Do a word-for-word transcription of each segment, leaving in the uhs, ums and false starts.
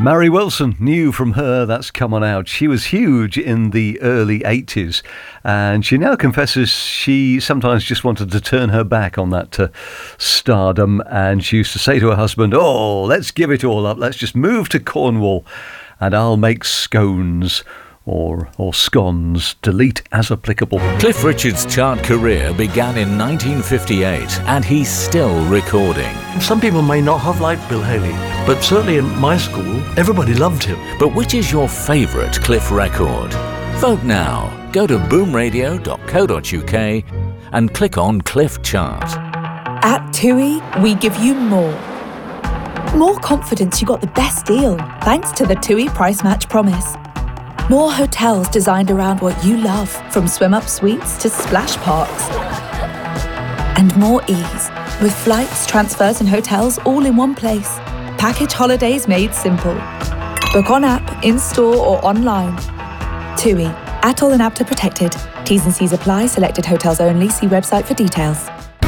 Mary Wilson, new from her, that's Come On Out. She was huge in the early eighties, and she now confesses she sometimes just wanted to turn her back on that uh, stardom, and she used to say to her husband, oh, let's give it all up, let's just move to Cornwall and I'll make scones. Or, or scones, delete as applicable. Cliff Richard's chart career began in nineteen fifty-eight, and he's still recording. Some people may not have liked Bill Haley, but certainly in my school, everybody loved him. But which is your favourite Cliff record? Vote now. Go to boom radio dot co dot uk and click on Cliff Chart. At TUI, we give you more. More confidence you got the best deal, thanks to the TUI Price Match Promise. More hotels designed around what you love, from swim-up suites to splash parks. And more ease, with flights, transfers and hotels all in one place. Package holidays made simple. Book on app, in-store or online. TUI, ATOL and APTA protected. T's and C's apply, selected hotels only. See website for details.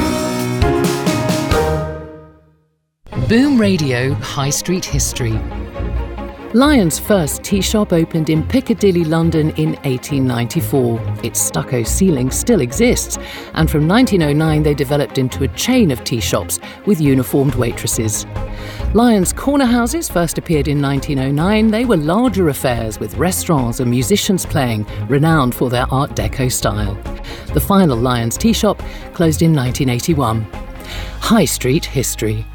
Boom Radio High Street History. Lion's first tea shop opened in Piccadilly, London in eighteen ninety-four. Its stucco ceiling still exists, and from nineteen oh nine they developed into a chain of tea shops with uniformed waitresses. Lion's corner houses first appeared in nineteen oh nine. They were larger affairs with restaurants and musicians playing, renowned for their Art Deco style. The final Lion's tea shop closed in nineteen eighty-one. High Street History.